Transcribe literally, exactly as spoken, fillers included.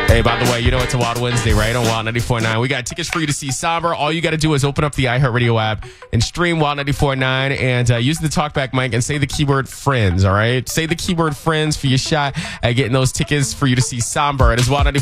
Hey, by the way, you know it's a Wild Wednesday, right? On Wild ninety-four point nine. We got tickets for you to see Somber. All you got to do is open up the iHeartRadio app and stream Wild ninety-four point nine and uh, use the talkback mic and say the keyword friends, all right? Say the keyword friends for your shot at getting those tickets for you to see Somber. It is Wild ninety-four point nine.